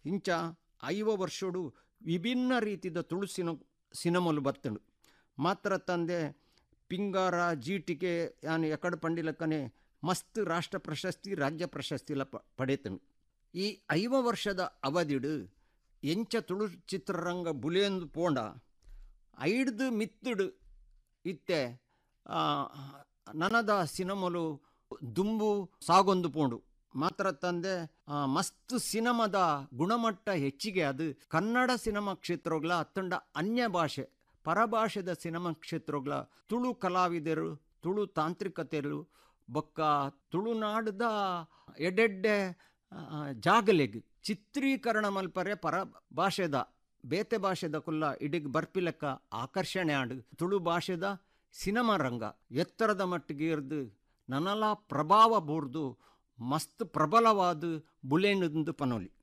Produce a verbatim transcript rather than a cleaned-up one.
ಇಂಚ ಐವ ವರ್ಷಡು ವಿಭಿನ್ನ ರೀತಿಯ ತುಳು ಸಿನ ಸಿನಿಮಲು ಬತ್ತಂಡು ಮಾತ್ರ ತಂದೆ ಪಿಂಗಾರ ಜೀಟಿಕೆ ಯಾನು ಎಕಡೆ ಪಂಡಿಲಕ್ಕನೆ ಮಸ್ತ್ ರಾಷ್ಟ್ರ ಪ್ರಶಸ್ತಿ ರಾಜ್ಯ ಪ್ರಶಸ್ತಿಲ ಪ ಪಡೇತನು. ಈ ಐವ ವರ್ಷದ ಅವಧಿಡು ಎಂಚ ತುಳು ಚಿತ್ರರಂಗ ಬುಲೆಂದು ಪೋಂಡ ಐಡ್ದು ಮಿತ್ತುಡು ಇತ್ತೆ ನನದ ಸಿನಿಮಲು ದುಂಬು ಸಾಗೊಂದು ಪೋಂಡು ಮಾತ್ರ ತಂದೆ ಮಸ್ತ್ ಸಿನಿಮಾದ ಗುಣಮಟ್ಟ ಹೆಚ್ಚಿಗೆ ಅದು ಕನ್ನಡ ಸಿನಿಮಾ ಕ್ಷೇತ್ರಗಳ ಅತ್ತಂಡ ಅನ್ಯ ಭಾಷೆ ಪರಭಾಷೆದ ಸಿನಿಮಾ ಕ್ಷೇತ್ರಗಳ ತುಳು ಕಲಾವಿದರು ತುಳು ತಾಂತ್ರಿಕತೆಗಳು ಬೊಕ್ಕ ತುಳುನಾಡದ ಎಡೆಡ್ಡೆ ಜಾಗಲೆಗ್ ಚಿತ್ರೀಕರಣ ಮಲ್ಪರೆ ಪರ ಭಾಷೆದ ಬೇತೆ ಭಾಷೆದ ಕುಲ್ಲ ಇಡಿಗ್ ಬರ್ಪಿಲೆಕ್ಕ ಆಕರ್ಷಣೆ ಆಡು ತುಳು ಭಾಷೆದ ಸಿನಿಮಾ ರಂಗ ಎತ್ತರದ ಮಟ್ಟಿಗೆ ಇರ್ದು ನನಲ ಪ್ರಭಾವ ಬೂರ್ದು ಮಸ್ತ್ ಪ್ರಬಲವಾದ ಬುಲೆಂದು ಪನೋಲಿ.